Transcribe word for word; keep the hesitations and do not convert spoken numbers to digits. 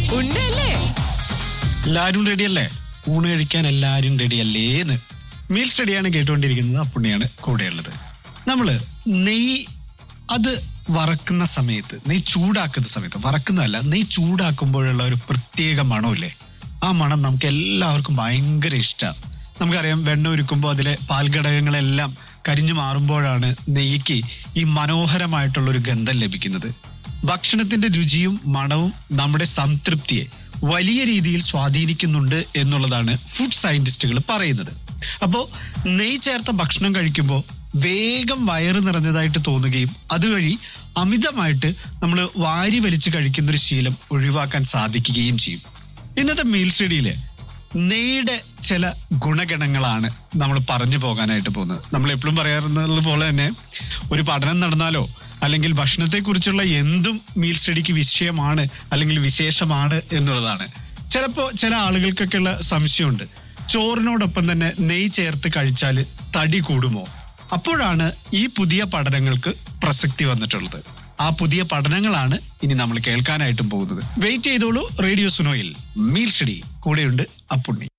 ഉണ്ടല്ലേ? എല്ലാരും റെഡിയല്ലേ? ഊണ് കഴിക്കാൻ എല്ലാരും റെഡിയല്ലേന്ന്. മീൽ സ്റ്റഡിയാണ് കേട്ടുകൊണ്ടിരിക്കുന്നത്. അപ്പുണ്ണിയാണ് കൂടെയുള്ളത്. നമ്മള് നെയ്യ് അത് വറക്കുന്ന സമയത്ത്, നെയ്യ് ചൂടാക്കുന്ന സമയത്ത്, വറക്കുന്നതല്ല, നെയ്യ് ചൂടാക്കുമ്പോഴുള്ള ഒരു പ്രത്യേക മണമില്ലേ? ആ മണം നമുക്ക് എല്ലാവർക്കും ഭയങ്കര ഇഷ്ടമാണ്. നമുക്കറിയാം, വെണ്ണ ഒരുക്കുമ്പോൾ അതിലെ പാൽഘടകങ്ങളെല്ലാം കരിഞ്ഞു മാറുമ്പോഴാണ് നെയ്യ്ക്ക് ഈ മനോഹരമായിട്ടുള്ളൊരു ഗന്ധം ലഭിക്കുന്നത്. ഭക്ഷണത്തിന്റെ രുചിയും മണവും നമ്മുടെ സംതൃപ്തിയെ വലിയ രീതിയിൽ സ്വാധീനിക്കുന്നുണ്ട് എന്നുള്ളതാണ് ഫുഡ് സയന്റിസ്റ്റുകൾ പറയുന്നത്. അപ്പോൾ നെയ്യ് ചേർത്ത ഭക്ഷണം കഴിക്കുമ്പോൾ വേഗം വയറ് നിറഞ്ഞതായിട്ട് തോന്നുകയും അതുവഴി അമിതമായിട്ട് നമ്മൾ വാരി വലിച്ച് കഴിക്കുന്ന ഒരു ശീലം ഒഴിവാക്കാൻ സാധിക്കുകയും ചെയ്യും. ഇന്നത്തെ മീൽ സ്റ്റഡിയില് നെയ്യുടെ ചില ഗുണഗണങ്ങളാണ് നമ്മൾ പറഞ്ഞു പോകാനായിട്ട് പോകുന്നത്. നമ്മൾ എപ്പോഴും പറയാറുള്ളത് പോലെ തന്നെ ഒരു പഠനം നടന്നാലോ അല്ലെങ്കിൽ ഭക്ഷണത്തെ കുറിച്ചുള്ള എന്തും മീൽ സ്റ്റഡിക്ക് വിഷയമാണ് അല്ലെങ്കിൽ വിശേഷമാണ് എന്നുള്ളതാണ്. ചിലപ്പോ ചില ആളുകൾക്കൊക്കെയുള്ള സംശയമുണ്ട്, ചോറിനോടൊപ്പം തന്നെ നെയ്യ് ചേർത്ത് കഴിച്ചാൽ തടി കൂടുമോ? അപ്പോഴാണ് ഈ പുതിയ പഠനങ്ങൾക്ക് പ്രസക്തി വന്നിട്ടുള്ളത്. ആ പുതിയ പഠനങ്ങളാണ് ഇനി നമ്മൾ കേൾക്കാനായിട്ടും പോകുന്നത്. വെയിറ്റ് ചെയ്തോളൂ. Radio സുനോയിൽ meal study. കൂടെയുണ്ട് അപ്പുണ്ണി.